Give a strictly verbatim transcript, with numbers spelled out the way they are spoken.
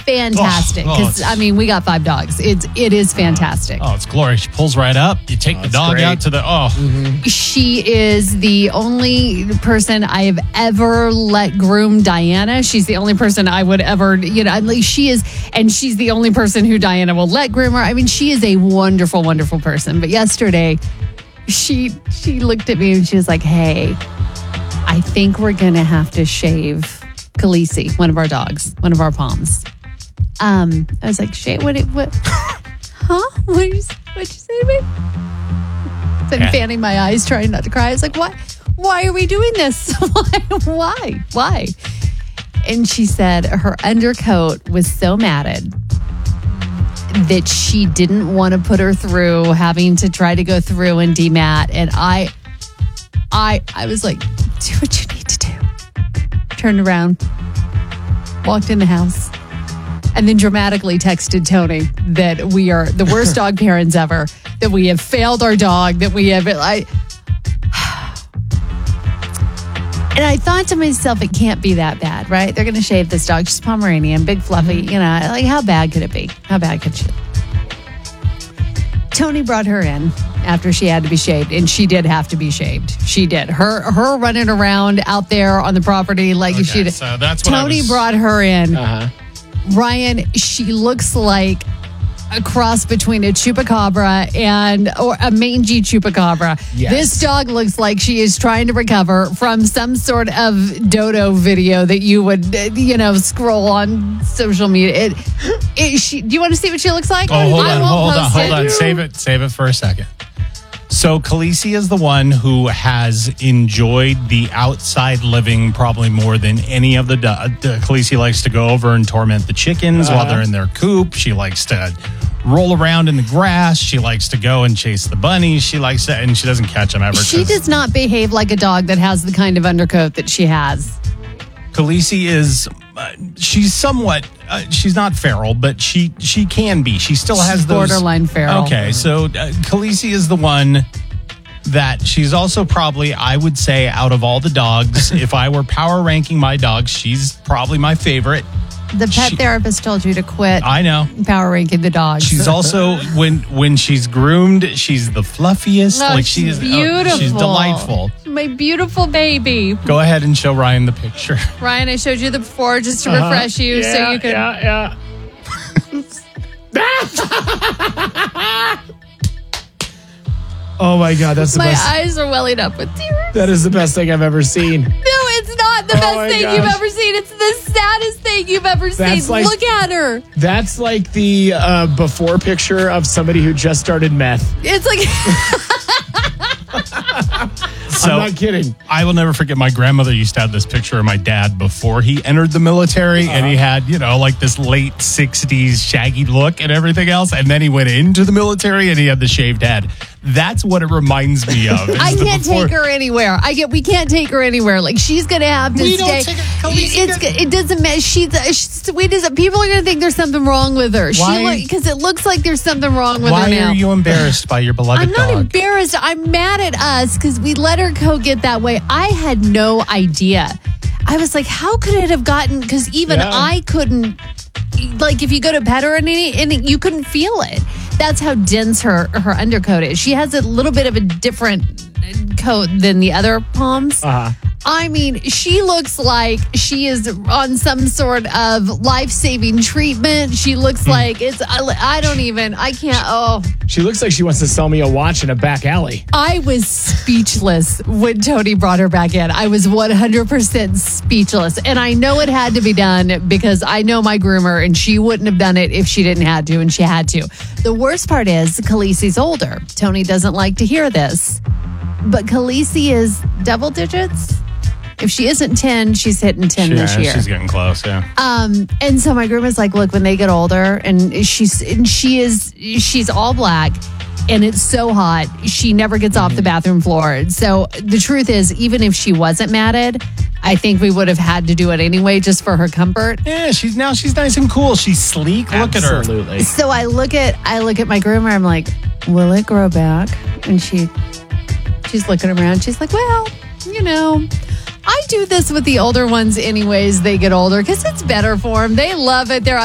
fantastic. Because, oh, oh, I mean, we got five dogs. It's, it is fantastic. Oh, it's glorious. She pulls right up. You take oh, the dog great. out to the, oh. Mm-hmm. She is the only person I have ever let groom Diana. She's the only person I would ever, you know, like she is, and she's the only person who Diana will let groom her. I mean, she is a wonderful, wonderful person. But yesterday, she she looked at me and she was like, hey, I think we're going to have to shave Khaleesi, one of our dogs, one of our Poms. Um, I was like, shave, what, what, huh? What did you, what'd you say to me? So I'm fanning my eyes, trying not to cry. I was like, why, why are we doing this? why, why, why? And she said her undercoat was so matted that she didn't want to put her through having to try to go through and demat. And I, I, I was like, do what you need to do. Turned around, walked in the house, and then dramatically texted Tony that we are the worst dog parents ever, that we have failed our dog, that we have, I, and I thought to myself, it can't be that bad, right? They're going to shave this dog. She's Pomeranian, big, fluffy, you know, like how bad could it be? How bad could she? Tony brought her in after she had to be shaved, and she did have to be shaved. She did. Her her running around out there on the property like okay, she did. So that's what Tony was... brought her in. Uh-huh. Ryan, she looks like a cross between a chupacabra and or a mangy chupacabra. Yes. This dog looks like she is trying to recover from some sort of dodo video that you would, you know, scroll on social media. It, it, she, do you want to see what she looks like? Oh, hold I on, won't hold on, post hold it. on. Save it, save it for a second. So Khaleesi is the one who has enjoyed the outside living probably more than any of the dogs. Khaleesi likes to go over and torment the chickens uh-huh. while they're in their coop. She likes to roll around in the grass. She likes to go and chase the bunnies. She likes to, and she doesn't catch them ever. She does not behave like a dog that has the kind of undercoat that she has. Khaleesi is, uh, she's somewhat, uh, she's not feral, but she she can be. She still has she's those. Borderline feral. Okay, so uh, Khaleesi is the one that she's also probably, I would say, out of all the dogs, if I were power ranking my dogs, she's probably my favorite. The pet she, therapist told you to quit. I know. Power ranking the dogs. She's also, when when she's groomed, she's the fluffiest. No, like she's she is beautiful. Oh, she's delightful. My beautiful baby. Go ahead and show Ryan the picture. Ryan, I showed you the before just to uh-huh. refresh you yeah, so you could. Yeah, yeah. Oh my God, that's the my best. My eyes are welling up with tears. That is the best thing I've ever seen. No, it's not the oh best thing gosh. you've ever seen. It's the saddest thing you've ever that's seen. Like, Look at her. That's like the uh, before picture of somebody who just started meth. It's like... So, I'm not kidding. I will never forget my grandmother used to have this picture of my dad before he entered the military, uh-huh. and he had, you know, like this late sixties shaggy look and everything else, and then he went into the military and he had the shaved head. That's what it reminds me of. I can't before- take her anywhere. I get. We can't take her anywhere. Like she's gonna have to we stay. Don't take her, it's, it doesn't matter. She's, she's sweet as people are gonna think there's something wrong with her. Why? Because it looks like there's something wrong with Why her now. Why are you embarrassed by your beloved I'm not dog? embarrassed. I'm mad at us because we let her go get that way. I had no idea. I was like, how could it have gotten? Because even yeah. I couldn't. Like if you go to pet her and, and you couldn't feel it. That's how dense her her undercoat is. She has a little bit of a different coat than the other Poms. Uh-huh. I mean, she looks like she is on some sort of life-saving treatment. She looks like it's, I, I don't even, I can't, oh. She looks like she wants to sell me a watch in a back alley. I was speechless when Tony brought her back in. I was one hundred percent speechless. And I know it had to be done because I know my groomer and she wouldn't have done it if she didn't have to, and she had to. The worst part is Khaleesi's older. Tony doesn't like to hear this. But Khaleesi is double digits. If she isn't ten, she's hitting ten she, this yeah, year. She's getting close, yeah. Um, and so my groomer's like, look, when they get older, and she's and she is she's all black, and it's so hot, she never gets off the bathroom floor. So the truth is, even if she wasn't matted, I think we would have had to do it anyway, just for her comfort. Yeah, she's now she's nice and cool. She's sleek. Look at her. Absolutely. So I look at I look at my groomer. I'm like, will it grow back? And she she's looking around. She's like, well, you know. I do this with the older ones anyways. They get older because it's better for them. They love it. They're